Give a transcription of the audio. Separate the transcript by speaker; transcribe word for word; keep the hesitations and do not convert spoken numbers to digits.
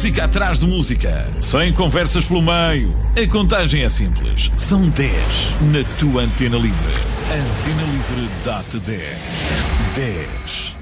Speaker 1: música atrás de música, sem conversas pelo meio. A contagem é simples. São dez na tua Antena Livre. Antena Livre dá-te dez. dez.